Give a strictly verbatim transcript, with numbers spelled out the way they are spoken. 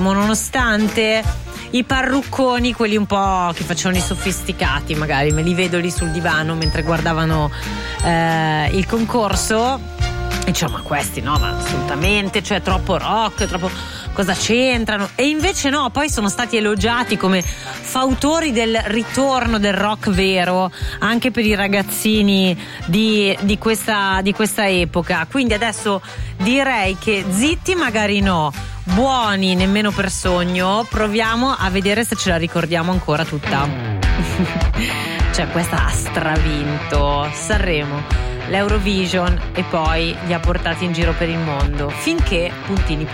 Sanremo, nonostante i parrucconi, quelli un po' che facevano i sofisticati, magari me li vedo lì sul divano mentre guardavano eh, il concorso e dicevo, ma questi no, ma assolutamente, cioè troppo rock, troppo, cosa c'entrano? E invece no, poi sono stati elogiati come fautori del ritorno del rock vero anche per i ragazzini di, di questa di questa epoca. Quindi adesso direi che zitti magari no, buoni nemmeno per sogno, proviamo a vedere se ce la ricordiamo ancora tutta. Cioè questa ha stravinto Sanremo, l'Eurovision e poi li ha portati in giro per il mondo finché puntini puntini